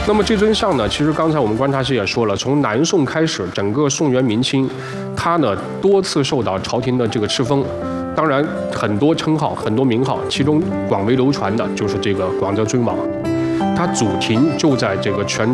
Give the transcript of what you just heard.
那么这尊像呢，其实刚才我们观察室也说了，从南宋开始，整个宋元明清，它呢多次受到朝廷的这个敕封，当然很多称号、很多名号，其中广为流传的就是这个广泽尊王，它祖庭就在这个全